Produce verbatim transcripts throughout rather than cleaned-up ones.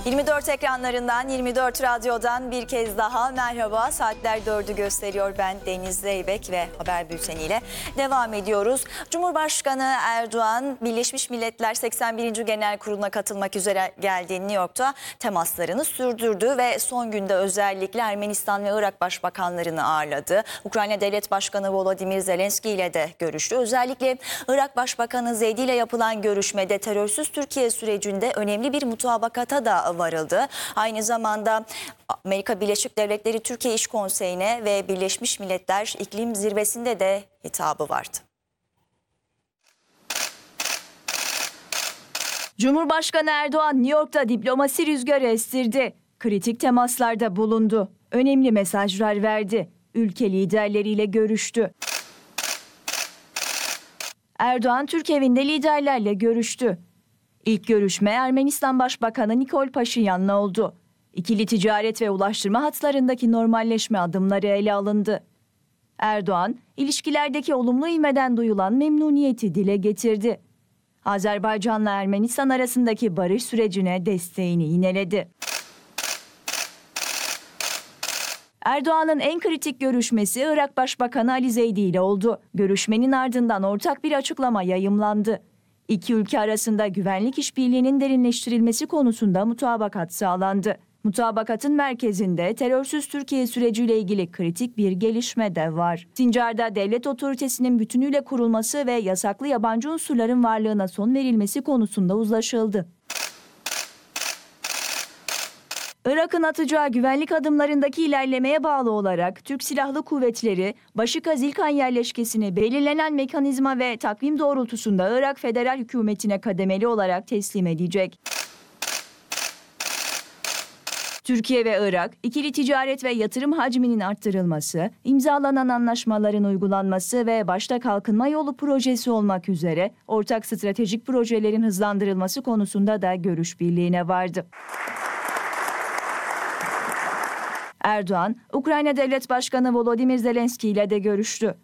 yirmi dört ekranlarından, yirmi dört radyodan bir kez daha merhaba. Saatler dördü gösteriyor. Ben Deniz Zeybek ve haber bülteniyle devam ediyoruz. Cumhurbaşkanı Erdoğan, Birleşmiş Milletler seksen birinci Genel Kurulu'na katılmak üzere geldiği New York'ta temaslarını sürdürdü ve son günde özellikle Ermenistan ve Irak başbakanlarını ağırladı. Ukrayna Devlet Başkanı Volodymyr Zelenski ile de görüştü. Özellikle Irak Başbakanı Zeydi ile yapılan görüşmede terörsüz Türkiye sürecinde önemli bir mutabakata da varıldı. Aynı zamanda Amerika Birleşik Devletleri Türkiye İş Konseyi'ne ve Birleşmiş Milletler İklim Zirvesi'nde de hitabı vardı. Cumhurbaşkanı Erdoğan New York'ta diplomasi rüzgarı estirdi. Kritik temaslarda bulundu. Önemli mesajlar verdi. Ülke liderleriyle görüştü. Erdoğan Türk evinde liderlerle görüştü. İlk görüşme Ermenistan Başbakanı Nikol Paşinyan'la oldu. İkili ticaret ve ulaştırma hatlarındaki normalleşme adımları ele alındı. Erdoğan, ilişkilerdeki olumlu ivmeden duyulan memnuniyeti dile getirdi. Azerbaycan'la Ermenistan arasındaki barış sürecine desteğini yineledi. Erdoğan'ın en kritik görüşmesi Irak Başbakanı Ali Zeydi ile oldu. Görüşmenin ardından ortak bir açıklama yayımlandı. İki ülke arasında güvenlik işbirliğinin derinleştirilmesi konusunda mutabakat sağlandı. Mutabakatın merkezinde terörsüz Türkiye süreciyle ilgili kritik bir gelişme de var. Sincar'da devlet otoritesinin bütünüyle kurulması ve yasaklı yabancı unsurların varlığına son verilmesi konusunda uzlaşıldı. Irak'ın atacağı güvenlik adımlarındaki ilerlemeye bağlı olarak Türk Silahlı Kuvvetleri, Başika Zilkan yerleşkesini belirlenen mekanizma ve takvim doğrultusunda Irak Federal Hükümeti'ne kademeli olarak teslim edecek. Türkiye ve Irak, ikili ticaret ve yatırım hacminin arttırılması, imzalanan anlaşmaların uygulanması ve başta kalkınma yolu projesi olmak üzere ortak stratejik projelerin hızlandırılması konusunda da görüş birliğine vardı. Erdoğan, Ukrayna Devlet Başkanı Volodymyr Zelenski ile de görüştü.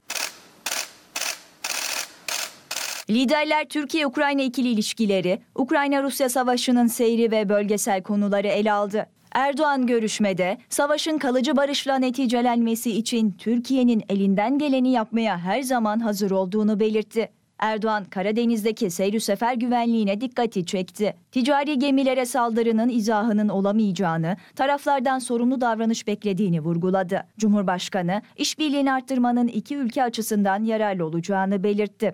Liderler Türkiye-Ukrayna ikili ilişkileri, Ukrayna-Rusya savaşının seyri ve bölgesel konuları ele aldı. Erdoğan görüşmede savaşın kalıcı barışla neticelenmesi için Türkiye'nin elinden geleni yapmaya her zaman hazır olduğunu belirtti. Erdoğan, Karadeniz'deki seyir sefer güvenliğine dikkati çekti. Ticari gemilere saldırının izahının olamayacağını, taraflardan sorumlu davranış beklediğini vurguladı. Cumhurbaşkanı, işbirliğini arttırmanın iki ülke açısından yararlı olacağını belirtti.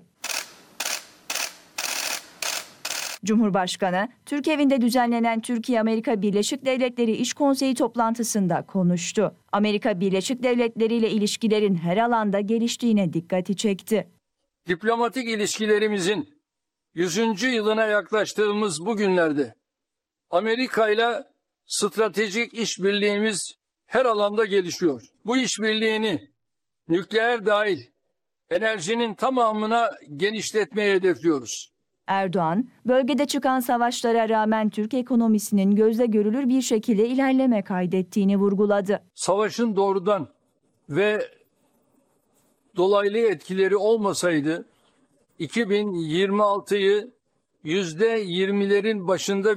Cumhurbaşkanı, Türk evinde düzenlenen Türkiye-Amerika Birleşik Devletleri İş Konseyi toplantısında konuştu. Amerika Birleşik Devletleri ile ilişkilerin her alanda geliştiğine dikkati çekti. Diplomatik ilişkilerimizin yüzüncü yılına yaklaştığımız bu günlerde Amerika ile stratejik işbirliğimiz her alanda gelişiyor. Bu işbirliğini nükleer dahil enerjinin tamamına genişletmeye hedefliyoruz. Erdoğan, bölgede çıkan savaşlara rağmen Türk ekonomisinin gözle görülür bir şekilde ilerleme kaydettiğini vurguladı. Savaşın doğrudan ve dolaylı etkileri olmasaydı iki bin yirmi altıyı yüzde yirmilerin başında